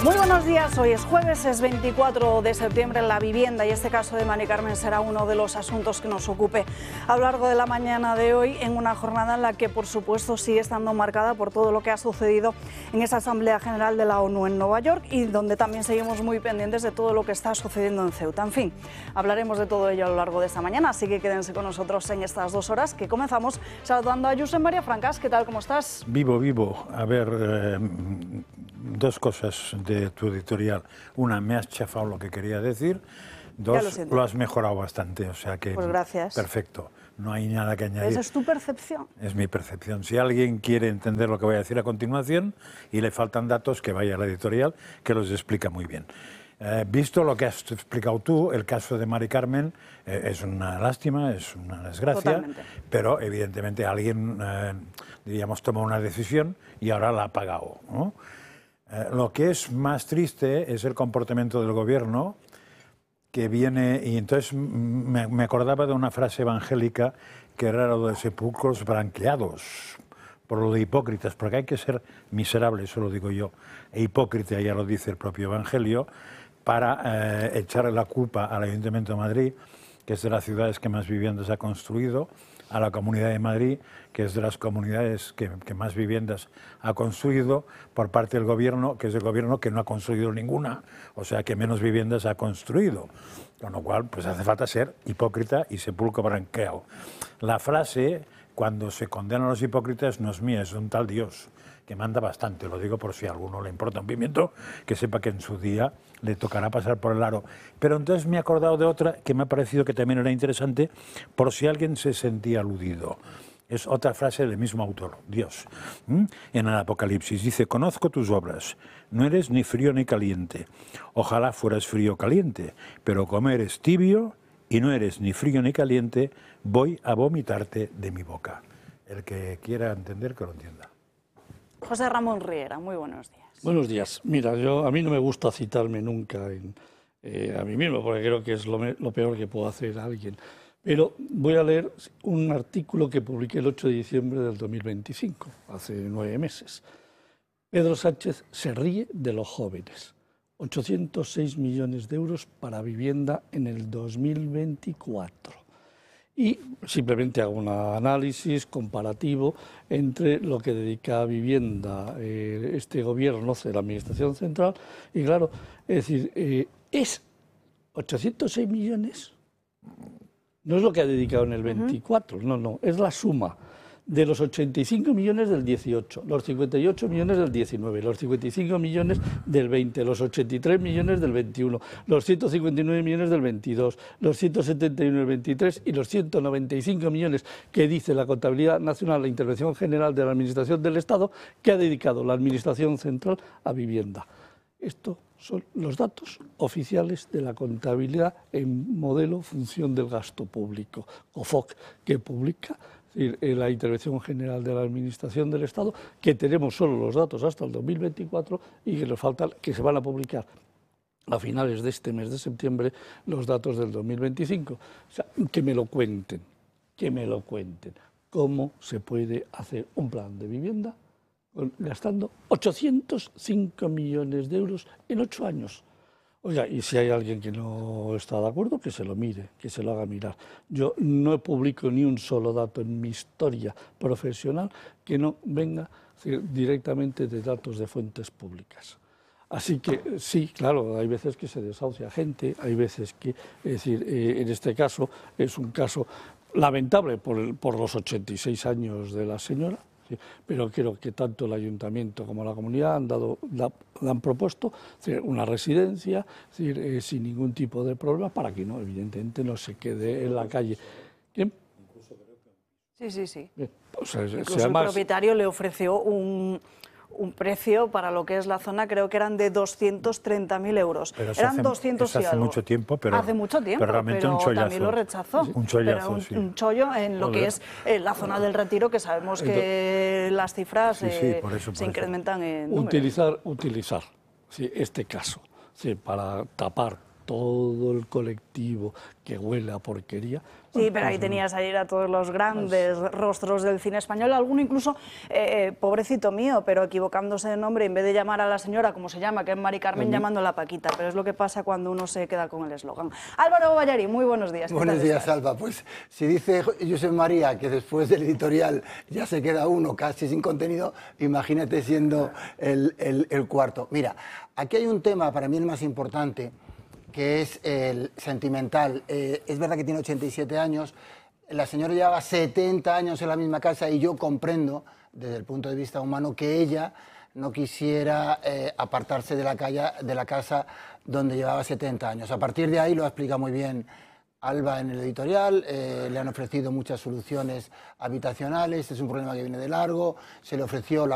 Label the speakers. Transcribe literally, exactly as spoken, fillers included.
Speaker 1: Muy buenos días, hoy es jueves, es veinticuatro de septiembre. La vivienda y este caso de Mari Carmen será uno de los asuntos que nos ocupe a lo largo de la mañana de hoy, en una jornada en la que por supuesto sigue estando marcada por todo lo que ha sucedido en esa Asamblea General de la ONU en Nueva York y donde también seguimos muy pendientes de todo lo que está sucediendo en Ceuta. En fin, hablaremos de todo ello a lo largo de esta mañana, así que quédense con nosotros en estas dos horas que comenzamos saludando a Josep María Francas. ¿Qué tal? ¿Cómo estás?
Speaker 2: Vivo, vivo. A ver, eh, dos cosas de tu editorial. Una, me has chafado lo que quería decir. Dos, lo, lo has mejorado bastante, o sea que...
Speaker 1: Pues gracias.
Speaker 2: Perfecto, no hay nada que añadir.
Speaker 1: ¿Esa es tu percepción?
Speaker 2: Es mi percepción. Si alguien quiere entender lo que voy a decir a continuación y le faltan datos, que vaya a la editorial, que los explica muy bien. Eh, visto lo que has explicado tú, el caso de Mari Carmen eh, es una lástima, es una desgracia, Totalmente. Pero evidentemente alguien, eh, diríamos, toma una decisión y ahora la ha pagado, ¿no? Eh, lo que es más triste es el comportamiento del gobierno, que viene, y entonces me, me acordaba de una frase evangélica que era lo de sepulcros branqueados, por lo de hipócritas, porque hay que ser miserable, eso lo digo yo, e hipócrita, ya lo dice el propio Evangelio, para eh, echarle la culpa al Ayuntamiento de Madrid, que es de las ciudades que más viviendas ha construido, a la Comunidad de Madrid, que es de las comunidades que, que más viviendas ha construido, por parte del gobierno, que es el gobierno que no ha construido ninguna, o sea, que menos viviendas ha construido. Con lo cual, pues hace falta ser hipócrita y sepulcro branqueado. La frase, cuando se condenan a los hipócritas, no es mía, es un tal Dios, que manda bastante, lo digo por si a alguno le importa un pimiento, que sepa que en su día le tocará pasar por el aro. Pero entonces me he acordado de otra que me ha parecido que también era interesante, por si alguien se sentía aludido. Es otra frase del mismo autor, Dios. ¿Mm? En el Apocalipsis dice: conozco tus obras, no eres ni frío ni caliente. Ojalá fueras frío o caliente, pero como eres tibio y no eres ni frío ni caliente, voy a vomitarte de mi boca. El que quiera entender, que lo entienda.
Speaker 1: José Ramón Riera, muy buenos días.
Speaker 3: Buenos días. Mira, yo a mí no me gusta citarme nunca en, eh, a mí mismo, porque creo que es lo, me, lo peor que puedo hacer a alguien. Pero voy a leer un artículo que publiqué el ocho de diciembre del dos mil veinticinco, hace nueve meses. Pedro Sánchez se ríe de los jóvenes. ochocientos seis millones de euros para vivienda en el dos mil veinticuatro. Y simplemente hago un análisis comparativo entre lo que dedica a vivienda eh, este gobierno de la Administración Central y, claro, es decir, eh, es ochocientos seis millones, no es lo que ha dedicado en el veinticuatro, no, no, es la suma de los ochenta y cinco millones del dieciocho, los cincuenta y ocho millones del diecinueve, los cincuenta y cinco millones del veinte, los ochenta y tres millones del veintiuno, los ciento cincuenta y nueve millones del veintidós, los ciento setenta y uno del veintitrés y los ciento noventa y cinco millones que dice la Contabilidad Nacional, la Intervención General de la Administración del Estado, que ha dedicado la Administración Central a vivienda. Estos son los datos oficiales de la contabilidad en modelo función del gasto público, COFOC, que publica la Intervención General de la Administración del Estado, que tenemos solo los datos hasta el dos mil veinticuatro y que nos falta, que se van a publicar a finales de este mes de septiembre los datos del dos mil veinticinco. O sea, que me lo cuenten, que me lo cuenten. ¿Cómo se puede hacer un plan de vivienda gastando ochocientos cinco millones de euros en ocho años? Oiga, y si hay alguien que no está de acuerdo, que se lo mire, que se lo haga mirar. Yo no publico ni un solo dato en mi historia profesional que no venga directamente de datos de fuentes públicas. Así que sí, claro, hay veces que se desahucia gente, hay veces que, es decir, eh, en este caso es un caso lamentable por, el, por los ochenta y seis años de la señora. Sí, pero creo que tanto el ayuntamiento como la comunidad han dado, la, la han propuesto una residencia, es decir, eh, sin ningún tipo de problema, para que no, evidentemente, no se quede en la calle. ¿Quién?
Speaker 1: Sí, sí, sí.
Speaker 3: Bien, pues,
Speaker 1: Incluso el más... propietario le ofreció un, un precio para lo que es la zona, creo que eran de doscientos treinta mil euros.
Speaker 2: Pero
Speaker 1: eran
Speaker 2: hace,
Speaker 1: doscientos
Speaker 2: hace
Speaker 1: y algo.
Speaker 2: mucho tiempo, pero
Speaker 1: hace mucho tiempo,
Speaker 2: pero realmente
Speaker 1: pero
Speaker 2: un chollazo.
Speaker 1: También lo rechazó.
Speaker 2: Un chollazo,
Speaker 1: un,
Speaker 2: sí.
Speaker 1: un chollo en lo
Speaker 2: Joder.
Speaker 1: que es eh, la zona del Retiro, que sabemos que las cifras
Speaker 2: sí, sí,
Speaker 1: eh,
Speaker 2: por eso, por
Speaker 1: se
Speaker 2: eso.
Speaker 1: incrementan en números.
Speaker 3: Utilizar, utilizar sí, este caso sí, para tapar todo el colectivo que huele a porquería.
Speaker 1: Sí, pero ahí tenías ayer a todos los grandes rostros del cine español, alguno incluso, eh, pobrecito mío, pero equivocándose de nombre, en vez de llamar a la señora, como se llama, que es Mari Carmen, llamándola Paquita, pero es lo que pasa cuando uno se queda con el eslogan. Álvaro Ballarín, muy buenos días.
Speaker 4: Buenos días, estás? Alba. Pues si dice Josep María que después del editorial ya se queda uno casi sin contenido, imagínate siendo el, el, el cuarto. Mira, aquí hay un tema, para mí el más importante, que es el sentimental. Eh, es verdad que tiene ochenta y siete años, la señora llevaba setenta años en la misma casa y yo comprendo, desde el punto de vista humano, que ella no quisiera eh, apartarse de la, calle, de la casa donde llevaba setenta años. A partir de ahí, lo explica muy bien Alba en el editorial, eh, le han ofrecido muchas soluciones habitacionales, es un problema que viene de largo, se le ofreció la